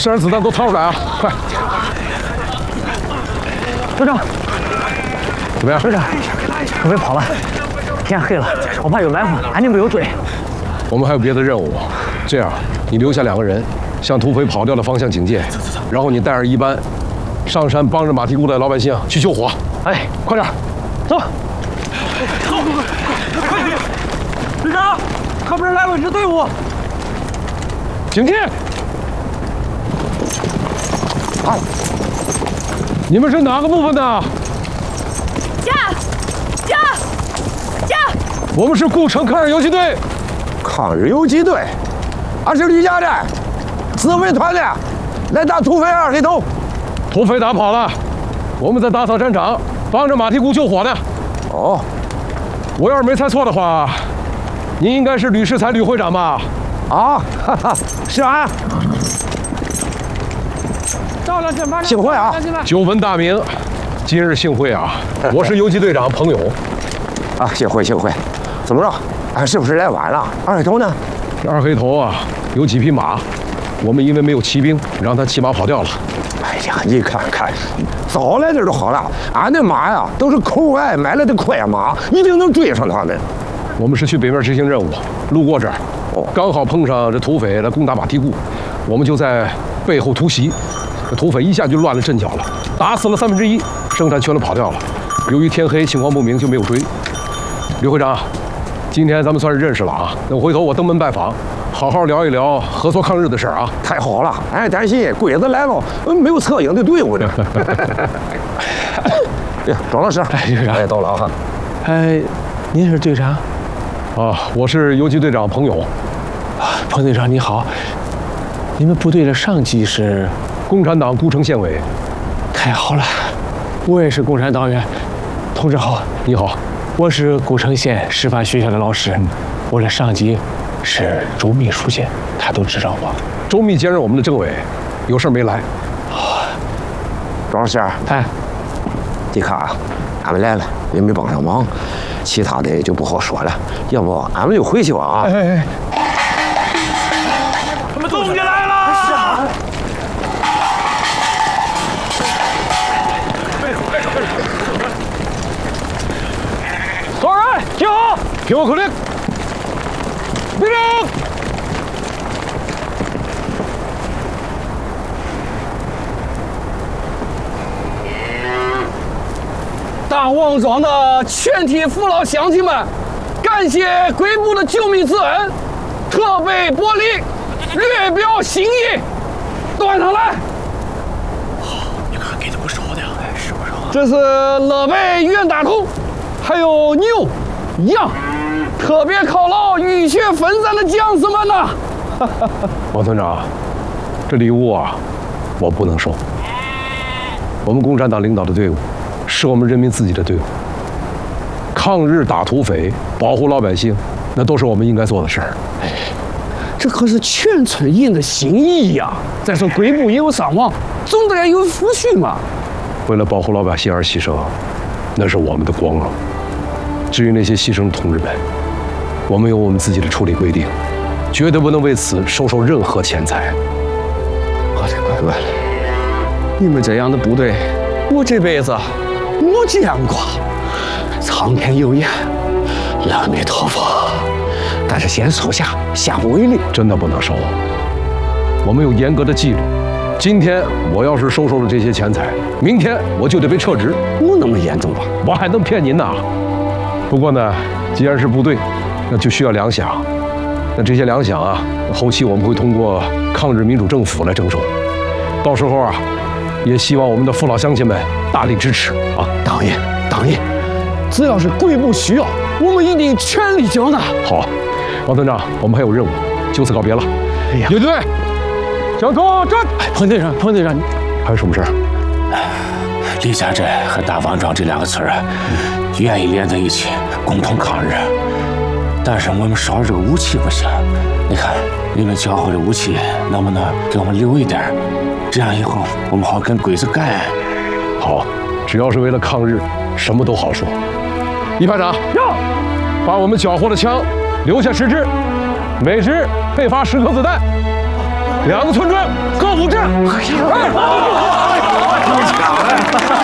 剩下子弹都掏出来啊！快！ 队长， 怎么样？ 队长，土匪跑了，天黑了，我怕有埋伏，俺就没有追。 我们还有别的任务，这样，你留下2个人，向土匪跑掉的方向警戒，然后你带着一班，上山帮着马蹄谷的老百姓去救火。 哎， 快点， 走！ 快点！队长，靠边来了一支队伍。 警戒！好，你们是哪个部分的？ 驾！ 我们是顾城抗日游击队。 抗日游击队，俺是吕家的自卫团的，来打土匪2黑头。 土匪打跑了，我们在打扫战场，帮着马蹄谷救火呢。 哦， 我要是没猜错的话，您应该是吕世才吕会长吧？ 啊，哈哈，是俺。幸会啊！ 久闻大名，今日幸会啊！我是游击队长彭勇。 啊，幸会。怎么着？俺是不是来晚了？2黑头呢 ？2黑头啊，有几匹马，我们因为没有骑兵，让他骑马跑掉了。 哎呀，你看看，早来这就好了。俺的马呀，都是口外买来的快马，一定能追上他们。 我们是去北面执行任务，路过这儿，刚好碰上这土匪来攻打马蹄谷，我们就在背后突袭。这土匪一下就乱了阵脚了，打死了1/3，剩下全都跑掉了。由于天黑，情况不明，就没有追。吕会长，今天咱们算是认识了啊。等回头我登门拜访，好好聊一聊合作抗日的事儿啊。 太好了，俺担心鬼子来了，没有策应的队伍呢。呀，庄老师，哎，到了啊。 哎，您是队长？ 啊，我是游击队长彭勇。 彭队长你好，你们部队的上级是？ 共产党顾城县委。 太好了，我也是共产党员。同志好。 你好， 我是古城县师范学校的老师，我的上级是周秘书记，他都知道我。 周秘兼任我们的政委，有事没来。 庄老师， 哎， 你看啊，俺们来了也没帮上忙，其他的就不好说了。要不俺们就回去吧啊！ 哎， 他们动起来了！ 所有人听好，听我口令，立正。 大旺庄的全体父老乡亲们，感谢贵部的救命之恩，特备薄礼，略表心意。端上来。 你看给的不少的，哎，是不少。 这是乐北袁大头，还有牛、羊，特别犒劳浴血奋战的将士们呐！ 王团长，这礼物啊，我不能收。我们共产党领导的队伍，是我们人民自己的队伍。抗日打土匪，保护老百姓，那都是我们应该做的事儿。 这可是全村人的心意呀！再说贵部也有伤亡，总得有抚恤嘛。 为了保护老百姓而牺牲，那是我们的光荣。至于那些牺牲的同志们，我们有我们自己的处理规定，绝对不能为此收任何钱财。 我的乖乖， 你们这样的部队，我这辈子没见过。苍天有眼，阿弥陀佛。但是先收下，下不为例。 真的不能收，我们有严格的纪律。今天我要是收了这些钱财，明天我就得被撤职。 没那么严重吧？ 我还能骗您呐？不过呢，既然是部队，那就需要粮饷。那这些粮饷啊，后期我们会通过抗日民主政府来征收。到时候啊，也希望我们的父老乡亲们大力支持啊！ 当然，只要是贵部需要，我们一定全力交纳。 好，王团长，我们还有任务，就此告别了。 哎呀， 游击队，向口站。 彭队长， 还有什么事儿？ 李家镇和大王庄这2个村啊，愿意连在一起，共同抗日。但是我们少了这个武器不行。你看，你们交回的武器，能不能给我们留一点？这样以后我们好跟鬼子干。 好，只要是为了抗日，什么都好说。一排长，把我们缴获的枪留下10支，每支配发10颗子弹。 2个村庄各5支。